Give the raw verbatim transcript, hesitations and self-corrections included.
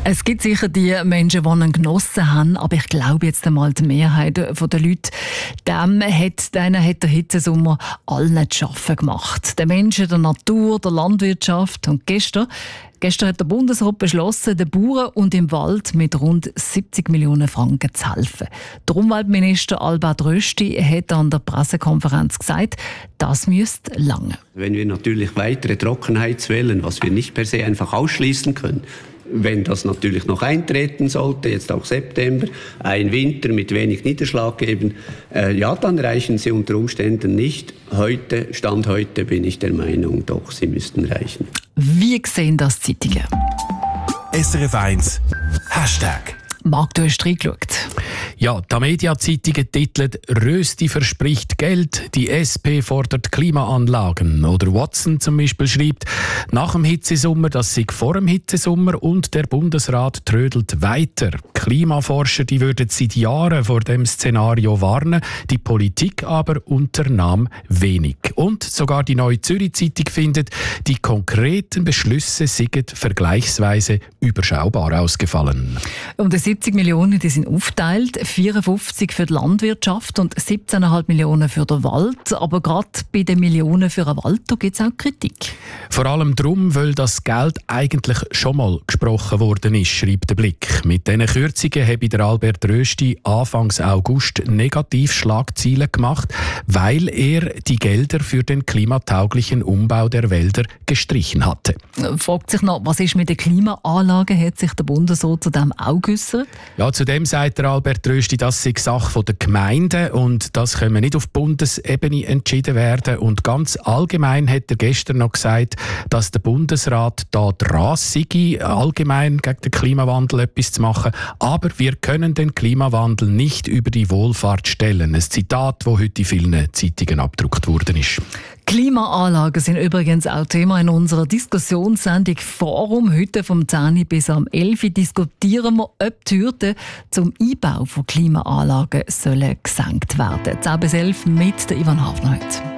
Es gibt sicher die Menschen, die ihn genossen haben, aber ich glaube jetzt einmal, die Mehrheit der Leute, dem hat, denen hat der Hitzesommer allen zu schaffen gemacht. Den Menschen, der Natur, der Landwirtschaft. Und gestern, gestern hat der Bundesrat beschlossen, den Bauern und im Wald mit rund siebzig Millionen Franken zu helfen. Der Umweltminister Albert Rösti hat an der Pressekonferenz gesagt, das müsste lange. Wenn wir natürlich weitere Trockenheitswellen, was wir nicht per se einfach ausschließen können, wenn das natürlich noch eintreten sollte, jetzt auch September, ein Winter mit wenig Niederschlag geben, äh, ja, dann reichen sie unter Umständen nicht. Heute, Stand heute bin ich der Meinung, doch, sie müssten reichen. Wie sehen das Zeitungen? S R F eins Hashtag. Marc, du hast reingeschaut. Ja, die Media-Zeitungen titeln «Rösti verspricht Geld, die S P fordert Klimaanlagen». Oder Watson zum Beispiel schreibt, nach dem Hitzesommer, das sei vor dem Hitzesommer und der Bundesrat trödelt weiter. Klimaforscher, die würden seit Jahren vor dem Szenario warnen, die Politik aber unternahm wenig. Und sogar die Neue Zürich Zeitung findet, die konkreten Beschlüsse seien vergleichsweise überschaubar ausgefallen. Und die siebzig Millionen, die sind aufgeteilt, vierundfünfzig für die Landwirtschaft und siebzehn Komma fünf Millionen für den Wald. Aber gerade bei den Millionen für den Wald gibt es auch Kritik. Vor allem darum, weil das Geld eigentlich schon mal gesprochen worden ist, schreibt der Blick. Mit diesen Kürzungen habe der Albert Rösti Anfangs August Negativschlagzeilen gemacht, weil er die Gelder für den klimatauglichen Umbau der Wälder gestrichen hatte. Fragt sich noch, was ist mit den Klimaanlagen? Hat sich der Bundesrat zu dem auch geäussert? Ja, zudem sagt der Albert Rösti, das sei Sache der Gemeinden und das können nicht auf Bundesebene entschieden werden. Und ganz allgemein hat er gestern noch gesagt, dass der Bundesrat da dran sei, allgemein gegen den Klimawandel etwas zu machen. Aber wir können den Klimawandel nicht über die Wohlfahrt stellen. Ein Zitat, das heute in vielen Zeitungen abgedruckt worden ist. Klimaanlagen sind übrigens auch Thema in unserer Diskussionssendung Forum. Heute vom zehn bis am elf diskutieren wir, ob die Hürden zum Einbau von Klimaanlagen sollen gesenkt werden. zehn bis elf mit der Ivan Hafner heute.